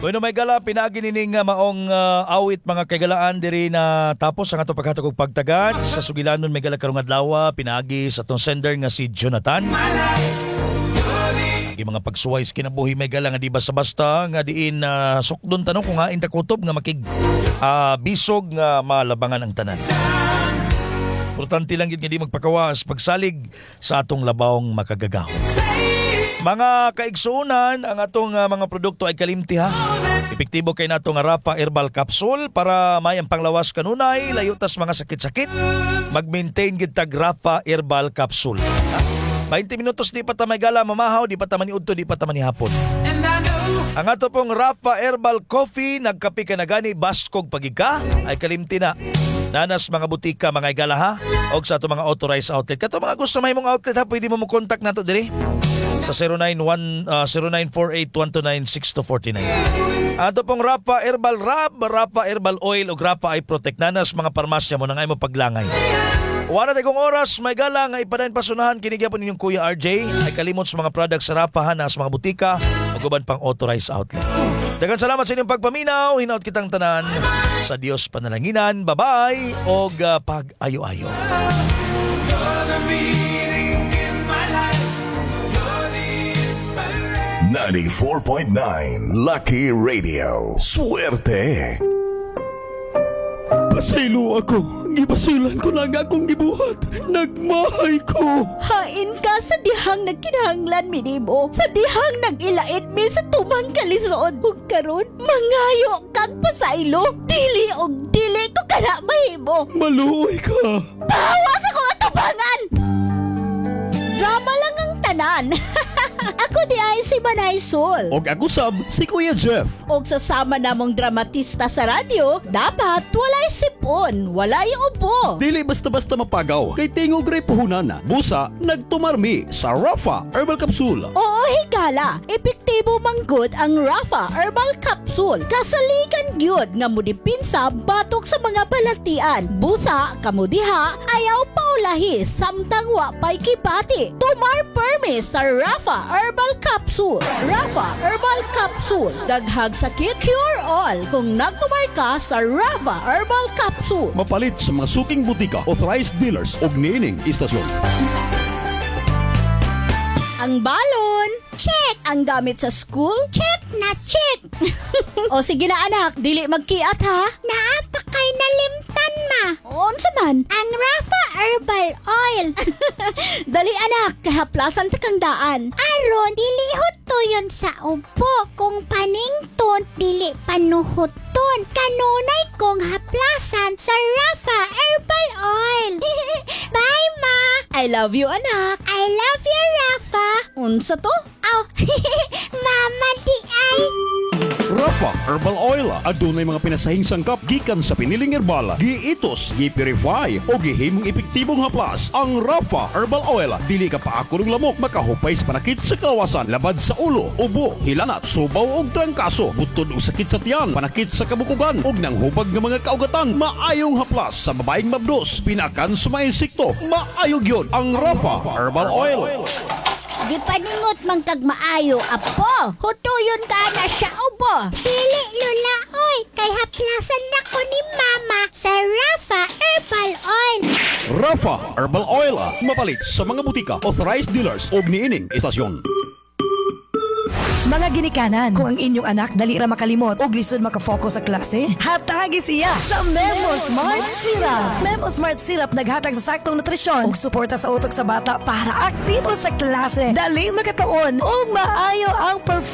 Bueno, may gala, pinaginining maong awit mga kagalaan diri na tapos ang ato paghatag og pagtagad. Sa sugilanon may gala karong adlaw, pinagi sa atong sender nga si Jonathan. Ang mga pagsuway sa kinabuhi may gala nga di basta-basta nga diin sukdon tanong kung hain ta kutob nga makig bisog nga malabangan ang tanan. Importante lang gid nga di magpakawas pagsalig sa atong labawng makagagaw. Mga kaigsuunan, ang atong mga produkto ay kalimti ha. Epektibo kay nato nga Rafa Herbal Capsule para may ang panglawas kanunay, layo tas mga sakit-sakit. Mag-maintain gid tag Rafa Herbal Capsule. 20 minutos di pa ta may gala mamahaw, di pa ta maniudto, di pa ta manihapon. Ang ato pong Rafa Herbal Coffee, nagkapi ka na gani, baskog pagika, ay kalimti na. Nanas mga butika, mga igala ha, o sa ato mga authorized outlet. Kato mga gusto may mong outlet ha, pwede mo contact nato diri sa 0948-129-6249. Ato pong Rafa Herbal Rub, Rafa Herbal Oil o Rafa Eye Protect. Nanas mga parmasya mo nang ay mo paglangay. Wala tayong oras, may gala nga ipadayon pasunahan kinigyan po ninyong Kuya RJ. Ay kalimot sa mga products sa Rafa ha, sa mga butika o guban pang authorized outlet. Daghang salamat sa inyong pagpaminaw. Hinaut kitang tanan. Sa Dios panalanginan. Bye-bye o pag-ayo-ayo. 94.9 Lucky Radio. Suerte. Pasaylo ako. Gibasilan ko lang akong gibuhat. Nagmahay ko. Hain ka sa dihang nagkinahanglan minimo. Sa dihang nag-ilait mi sa tumang kalisod. Ug karon mangayo kag pasaylo. Dili og dili ko kana mahimo. Maluoy ka. Bawa sa kong atubangan. Drama lang ang tanan. Ako di ay si Manay Sol. Og ako sab, si Kuya Jeff. Og sasama namong dramatista sa radyo, dapat walay sipon, walay ubo. Dili basta-basta mapagaw. Kay tingog ray puhunan na. Busa, nagtumarmi sa Rafa Herbal Capsule. Oo, higala. Epektibo manggod ang Rafa Herbal Capsule. Kasaligan gyud nga mudipinsa batok sa mga balatian. Busa, kamudiha, ayaw paulahi samtang wa pay kibati. Tumar permis sa Rafa Herbal Capsule. Rafa Herbal Capsule. Daghag sakit, cure all. Kung nagtumar ka sa Rafa Herbal Capsule. Mapalit sa mga suking butika, authorized dealers og niining istasyon. Ang balon, check. Ang gamit sa school, check na check. O sige na anak, dili magkiat ha. Naapakay nalimtan ma. Unsa man? Ang Rafa Herbal Oil. Dali anak, kahaplasan ta kang daan. Aron, dili hutoyon sa ubo. Kung panington, dili panuhuton. Kanunay kong haplasan sa Rafa Herbal Oil. Bye ma. I love you anak. I love you Rafa. Unsa to? Oh, mama di ay. Rafa Herbal Oil adunay mga pinasahing sangkap gikan sa piniling herbal, giitos, gi-purify o gihimong epektibong haplas. Ang Rafa Herbal Oil dili ka paakurong lamok, makahupay sa panakit sa kalawasan, labad sa ulo, ubo, hilanat, subaw og trangkaso, butod og sakit sa tiyan, panakit sa kabukugan ug nang hubag nga mga kaugatan. Maayong haplas sa babaeng mabdos, pinakan sa mga insekto. Maayog yun ang Rafa Herbal Oil. Di paningot man kag maayo, apo. Hutuyon ka na siya ubo. Dili lula, oy. Kay haplasan na ko ni mama sa Rafa Herbal Oil. Rafa Herbal Oil, mapalit sa mga butika, authorized dealers og niining istasyon. Mga ginikanan, kung ang inyong anak dali ra makalimot o lisod makafocus sa klase, hatagi siya sa Memo Smart Syrup. Memo Smart Syrup naghatag sa saktong nutrisyon ug suporta sa utok sa bata para aktibo sa klase, dali makataon ug maayo ang